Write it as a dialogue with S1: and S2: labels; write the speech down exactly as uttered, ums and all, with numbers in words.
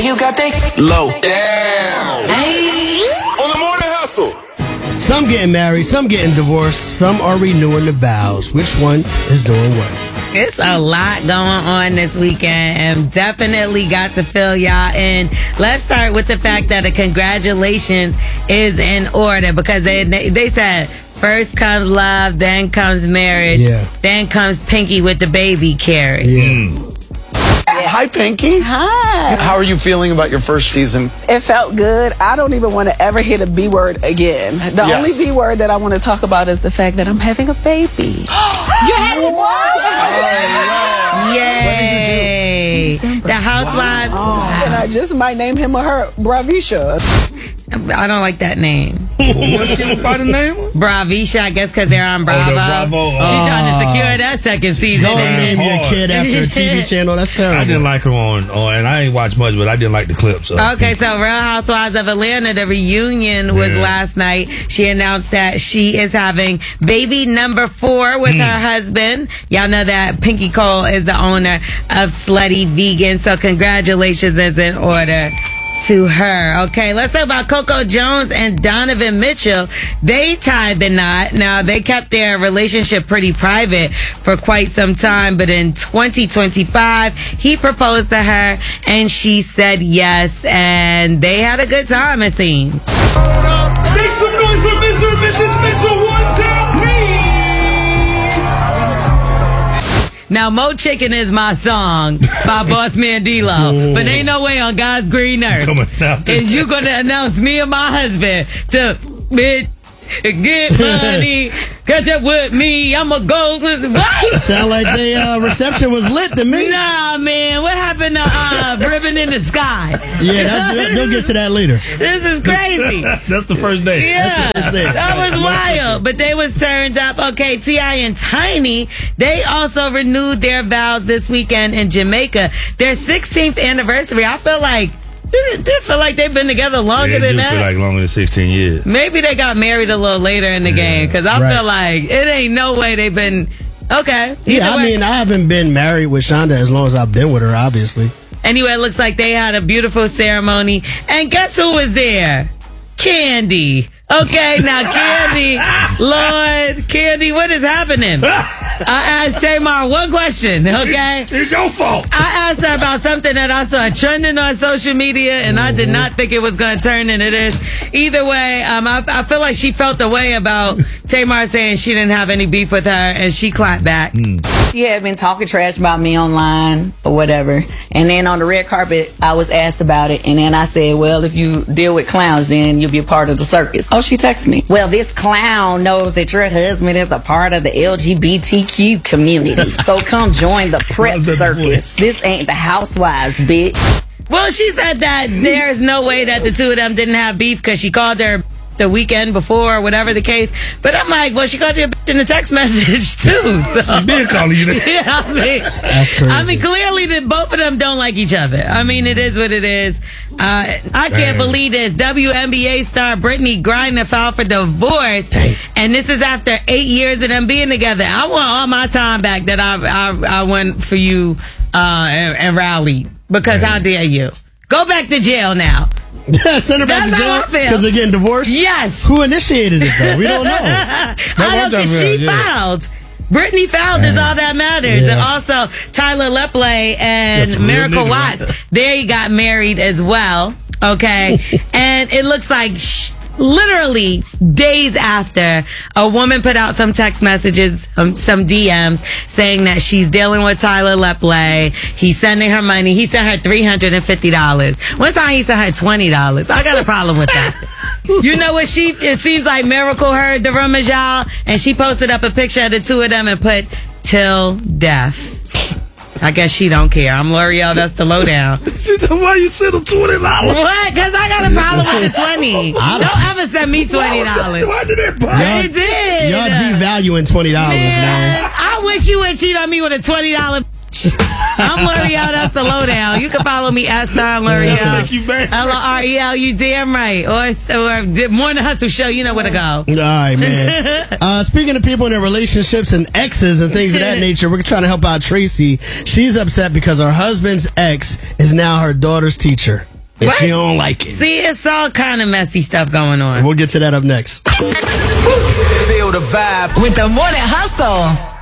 S1: you got that low. Damn.
S2: Hey.
S1: On the morning hustle.
S3: Some getting married, some getting divorced, some are renewing the vows. Which one is doing what?
S2: It's a lot going on this weekend and definitely got to fill y'all in. Let's start with the fact that a congratulations is in order because they they said first comes love, then comes marriage,
S3: yeah.
S2: then comes Pinky with the baby carriage.
S3: Yeah.
S4: Mm. Hi, Pinky.
S5: Hi.
S4: How are you feeling about your first season?
S5: It felt good. I don't even want to ever hit a B word again. The
S4: Yes.
S5: only B word that I want to talk about is the fact that I'm having a baby.
S2: You having what?
S4: Oh,
S2: Yay! The housewives.
S5: Oh. And I just might name him or her Bravisha.
S2: I don't like that name.
S6: What's she by the name?
S2: Bravisha, I guess because they're on Bravo.
S6: Oh, the Bravo.
S2: She's
S6: Oh.
S2: trying to secure that second season.
S3: Don't name your
S6: hard.
S3: kid after a T V channel. That's terrible.
S6: I didn't like her on, on, and I ain't watched much, but I didn't like the clip. So.
S2: Okay, so Real Housewives of Atlanta, the reunion was
S6: Yeah.
S2: last night. She announced that she is having baby number four with
S6: Mm.
S2: her husband. Y'all know that Pinky Cole is the owner of Slutty Vegan, so congratulations is in order to her. Okay, let's talk about Coco Jones and Donovan Mitchell. They tied the knot. Now, they kept their relationship pretty private for quite some time, but in twenty twenty-five, he proposed to her and she said yes, and they had a good time, it seems.
S7: Make some noise for Mister and Missus Mitchell one time, please.
S2: Now, Mo Chicken is my song by Boss Man D-Lo, but ain't no way on God's green earth
S6: Coming out to
S2: is you going to announce me and my husband to bitch, get money, catch up with me, I'm a go. What?
S3: Sound like the uh, reception was lit to me.
S2: Nah, man, what happened to uh, Ribbon in the Sky?
S3: Yeah, that, they'll get to that later.
S2: This is crazy.
S6: That's the first day.
S2: Yeah,
S3: That's the first day.
S2: that was wild. But they was turned up. Okay, T I and Tiny, they also renewed their vows this weekend in Jamaica. Their sixteenth anniversary. I feel like they feel like they've been together longer
S6: Yeah, it
S2: than
S6: do
S2: that.
S6: feel like longer than sixteen years.
S2: Maybe they got married a little later in the game because I
S3: Right.
S2: feel like it ain't no way they've been. Okay.
S3: Yeah,
S2: Either
S3: I
S2: way.
S3: mean, I haven't been married with Shonda as long as I've been with her, obviously.
S2: Anyway, it looks like they had a beautiful ceremony. And guess who was there? Candy. Okay, now Candy, Lord, Candy, what is happening? I asked Tamar one question, okay?
S6: It's, it's your fault.
S2: I asked her about something that I saw trending on social media, and I did not think it was going to turn into this. Either way, um, I, I feel like she felt the way about Tamar saying she didn't have any beef with her, and she clapped back.
S6: Mm.
S8: She had been talking trash about me online or whatever. And then on the red carpet, I was asked about it. And then I said, well, if you deal with clowns, then you'll be a part of the circus. Oh, she texted me. Well, this clown knows that your husband is a part of the L G B T Q community. So come join the prep
S6: How's that
S8: circus. This ain't the housewives, bitch.
S2: Well, she said that there's no way that the two of them didn't have beef because she called her the weekend before or whatever the case. But I'm like, well, she called you a bitch in the text message too. So.
S6: She been calling you that.
S2: Yeah, I mean,
S3: That's crazy.
S2: I mean, clearly that both of them don't like each other. I mean, it is what it is. Uh, I can't
S6: Dang.
S2: believe this. W N B A star Brittany Griner filed for divorce,
S3: Dang.
S2: and this is after eight years of them being together. I want all my time back that I I, I went for you uh, and, and rallied because how dare you? Go back to jail now.
S3: Send her back
S2: That's
S3: to
S2: how I
S3: jail
S2: feel.
S3: because they're getting divorced?
S2: Yes.
S3: Who initiated it, though? We don't know.
S2: I
S6: what I'm
S2: know because
S6: talking
S2: she
S6: about, yeah.
S2: filed. Brittany filed is all that matters.
S3: Yeah.
S2: And also, Tyler Lepley
S6: That's
S2: and
S6: a real
S2: Miracle
S6: nigga,
S2: Watts,
S6: right?
S2: they got married as well. Okay. And it looks like sh- literally days after, a woman put out some text messages, um, some D Ms saying that she's dealing with Tyler Lepley. He's sending her money. He sent her three hundred fifty dollars. One time he sent her twenty dollars. I got a problem with that. You know what? She, it seems like Miracle heard the rumors, y'all, and she posted up a picture of the two of them and put till death. I guess she don't care. I'm L'Oreal. That's the lowdown.
S6: She said, why you send them twenty dollars?
S2: What? Because I got a problem with the twenty. Don't ever send me twenty dollars.
S6: Why did that buy?
S2: They did.
S3: Y'all devaluing twenty dollars, man.
S2: Man, I wish you would cheat on me with a twenty dollars bitch. I'm L'Oreal. That's the lowdown. You can follow me at Stein L'Oreal.
S6: Thank you, man.
S2: L O R E L. You damn right. Or, or Morning Hustle Show. You know where to go.
S3: All right, man. uh, speaking of people in their relationships and exes and things of that nature, we're trying to help out Tracy. She's upset because her husband's ex is now her daughter's teacher. And
S2: What?
S3: she don't like it.
S2: See, it's all kind of messy stuff going on.
S3: We'll get to that up next.
S1: Feel the vibe.
S9: With the Morning Hustle.